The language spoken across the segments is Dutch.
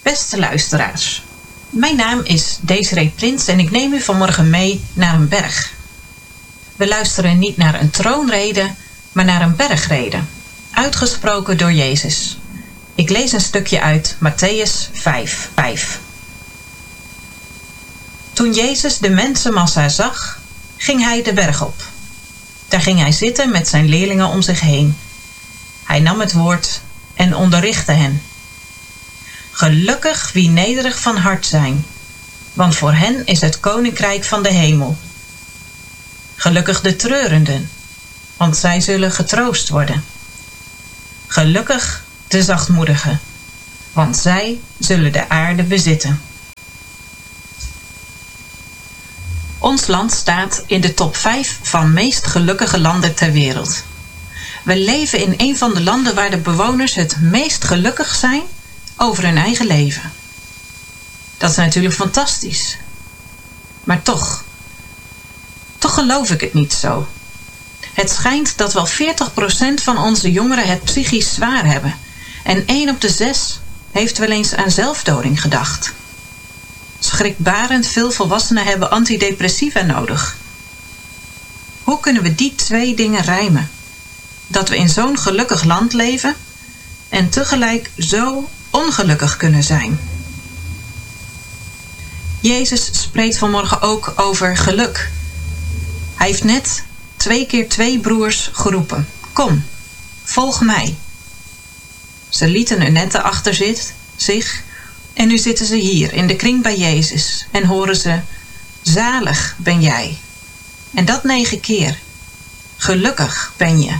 Beste luisteraars, mijn naam is Desiree Prins en ik neem u vanmorgen mee naar een berg. We luisteren niet naar een troonrede, maar naar een bergrede, uitgesproken door Jezus. Ik lees een stukje uit Mattheüs 5:5. Toen Jezus de mensenmassa zag, ging hij de berg op. Daar ging hij zitten met zijn leerlingen om zich heen. Hij nam het woord en onderrichtte hen. Gelukkig wie nederig van hart zijn, want voor hen is het koninkrijk van de hemel. Gelukkig de treurenden, want zij zullen getroost worden. Gelukkig de zachtmoedigen, want zij zullen de aarde bezitten. Ons land staat in de top 5 van meest gelukkige landen ter wereld. We leven in een van de landen waar de bewoners het meest gelukkig zijn over hun eigen leven. Dat is natuurlijk fantastisch. Maar toch geloof ik het niet zo. Het schijnt dat wel 40% van onze jongeren het psychisch zwaar hebben. En 1 op de 6 heeft wel eens aan zelfdoding gedacht. Schrikbarend veel volwassenen hebben antidepressiva nodig. Hoe kunnen we die 2 dingen rijmen? Dat we in zo'n gelukkig land leven en tegelijk zo ongelukkig kunnen zijn. Jezus spreekt vanmorgen ook over geluk. Hij heeft net 2 keer 2 broers geroepen. Kom, volg mij. Ze lieten hun netten achter zich en nu zitten ze hier in de kring bij Jezus en horen ze: zalig ben jij. En dat 9 keer. Gelukkig ben je.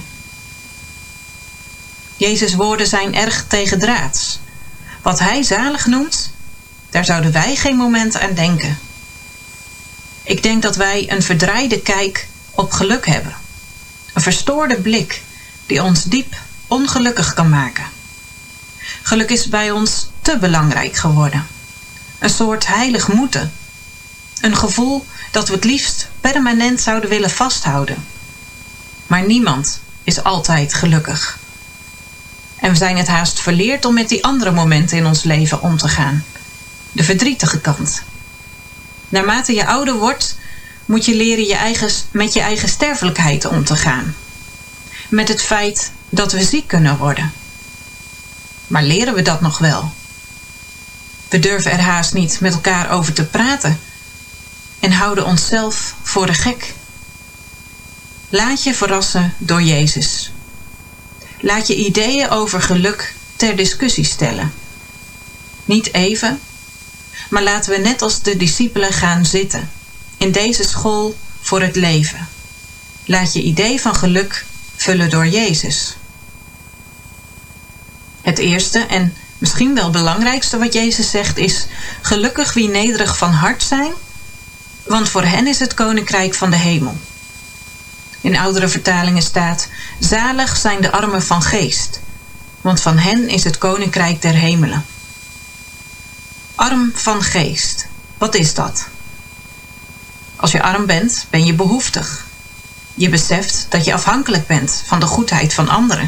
Jezus' woorden zijn erg tegendraads. Wat hij zalig noemt, daar zouden wij geen moment aan denken. Ik denk dat wij een verdraaide kijk op geluk hebben. Een verstoorde blik die ons diep ongelukkig kan maken. Geluk is bij ons te belangrijk geworden. Een soort heilig moeten. Een gevoel dat we het liefst permanent zouden willen vasthouden. Maar niemand is altijd gelukkig. En we zijn het haast verleerd om met die andere momenten in ons leven om te gaan. De verdrietige kant. Naarmate je ouder wordt, moet je leren met je eigen sterfelijkheid om te gaan. Met het feit dat we ziek kunnen worden. Maar leren we dat nog wel? We durven er haast niet met elkaar over te praten en houden onszelf voor de gek. Laat je verrassen door Jezus. Laat je ideeën over geluk ter discussie stellen. Niet even, maar laten we net als de discipelen gaan zitten in deze school voor het leven. Laat je idee van geluk vullen door Jezus. Het eerste en misschien wel belangrijkste wat Jezus zegt is: gelukkig wie nederig van hart zijn, want voor hen is het koninkrijk van de hemel. In oudere vertalingen staat: zalig zijn de armen van geest, want van hen is het koninkrijk der hemelen. Arm van geest, wat is dat? Als je arm bent, ben je behoeftig. Je beseft dat je afhankelijk bent van de goedheid van anderen.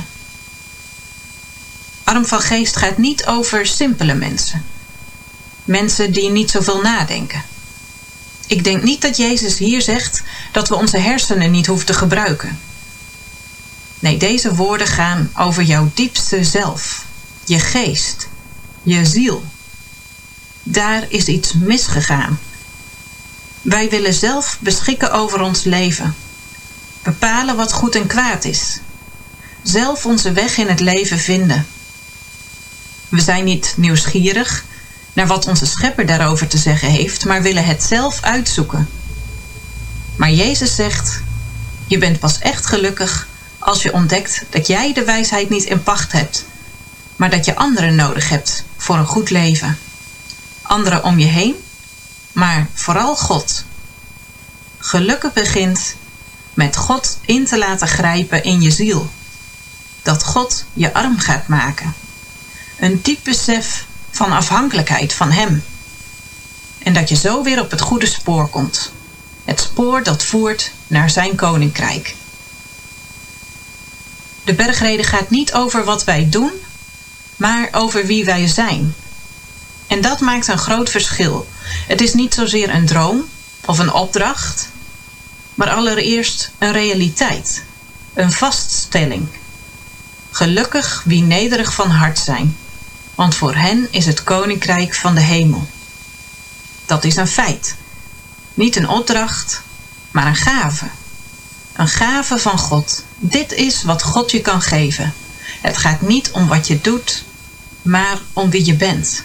Arm van geest gaat niet over simpele mensen. Mensen die niet zoveel nadenken. Ik denk niet dat Jezus hier zegt dat we onze hersenen niet hoeven te gebruiken. Nee, deze woorden gaan over jouw diepste zelf. Je geest. Je ziel. Daar is iets misgegaan. Wij willen zelf beschikken over ons leven. Bepalen wat goed en kwaad is. Zelf onze weg in het leven vinden. We zijn niet nieuwsgierig naar wat onze schepper daarover te zeggen heeft, maar willen het zelf uitzoeken. Maar Jezus zegt: je bent pas echt gelukkig als je ontdekt dat jij de wijsheid niet in pacht hebt, maar dat je anderen nodig hebt voor een goed leven. Anderen om je heen, maar vooral God. Gelukkig begint met God in te laten grijpen in je ziel. Dat God je arm gaat maken. Een diep besef van afhankelijkheid van Hem. En dat je zo weer op het goede spoor komt. Het spoor dat voert naar zijn koninkrijk. De bergrede gaat niet over wat wij doen, maar over wie wij zijn. En dat maakt een groot verschil. Het is niet zozeer een droom of een opdracht, maar allereerst een realiteit, een vaststelling. Gelukkig wie nederig van hart zijn, want voor hen is het koninkrijk van de hemel. Dat is een feit. Niet een opdracht, maar een gave. Een gave van God. Dit is wat God je kan geven. Het gaat niet om wat je doet, maar om wie je bent.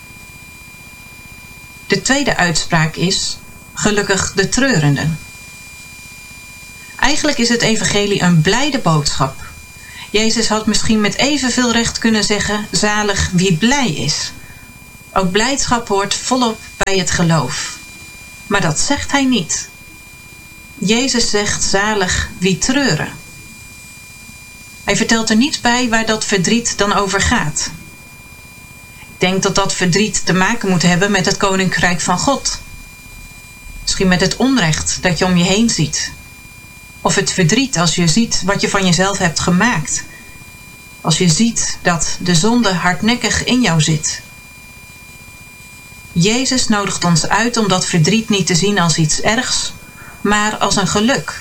De tweede uitspraak is: gelukkig de treurenden. Eigenlijk is het evangelie een blijde boodschap. Jezus had misschien met evenveel recht kunnen zeggen: zalig wie blij is. Ook blijdschap hoort volop bij het geloof. Maar dat zegt hij niet. Jezus zegt: zalig wie treuren. Hij vertelt er niet bij waar dat verdriet dan over gaat. Ik denk dat dat verdriet te maken moet hebben met het koninkrijk van God. Misschien met het onrecht dat je om je heen ziet. Of het verdriet als je ziet wat je van jezelf hebt gemaakt. Als je ziet dat de zonde hardnekkig in jou zit. Jezus nodigt ons uit om dat verdriet niet te zien als iets ergs, maar als een geluk.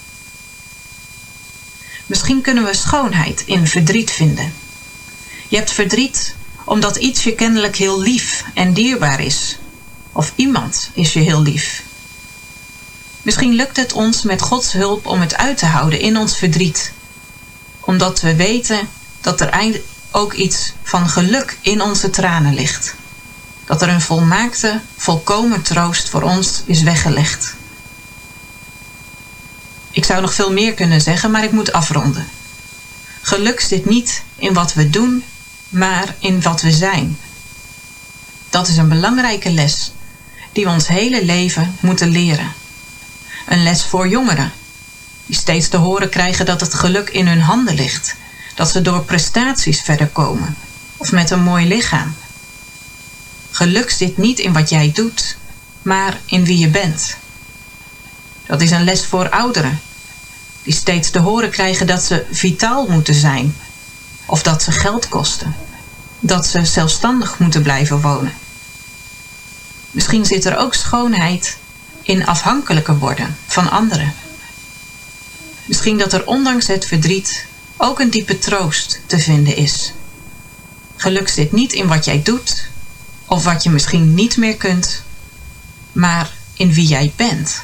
Misschien kunnen we schoonheid in verdriet vinden. Je hebt verdriet omdat iets je kennelijk heel lief en dierbaar is. Of iemand is je heel lief. Misschien lukt het ons met Gods hulp om het uit te houden in ons verdriet. Omdat we weten dat er ook iets van geluk in onze tranen ligt. Dat er een volmaakte, volkomen troost voor ons is weggelegd. Ik zou nog veel meer kunnen zeggen, maar ik moet afronden. Geluk zit niet in wat we doen, maar in wat we zijn. Dat is een belangrijke les die we ons hele leven moeten leren. Een les voor jongeren, die steeds te horen krijgen dat het geluk in hun handen ligt. Dat ze door prestaties verder komen, of met een mooi lichaam. Geluk zit niet in wat jij doet, maar in wie je bent. Dat is een les voor ouderen, die steeds te horen krijgen dat ze vitaal moeten zijn, of dat ze geld kosten, dat ze zelfstandig moeten blijven wonen. Misschien zit er ook schoonheid in afhankelijker worden van anderen. Misschien dat er ondanks het verdriet ook een diepe troost te vinden is. Geluk zit niet in wat jij doet, of wat je misschien niet meer kunt, maar in wie jij bent.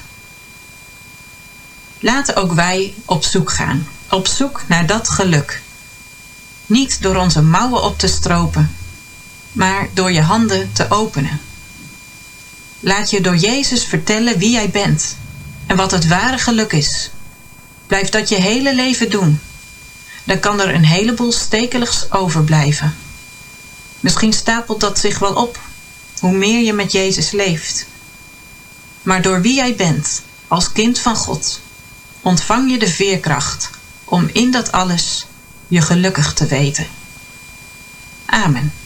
Laten ook wij op zoek gaan, op zoek naar dat geluk. Niet door onze mouwen op te stropen, maar door je handen te openen. Laat je door Jezus vertellen wie jij bent en wat het ware geluk is. Blijf dat je hele leven doen. Dan kan er een heleboel stekeligs overblijven. Misschien stapelt dat zich wel op, hoe meer je met Jezus leeft. Maar door wie jij bent, als kind van God, ontvang je de veerkracht om in dat alles je gelukkig te weten. Amen.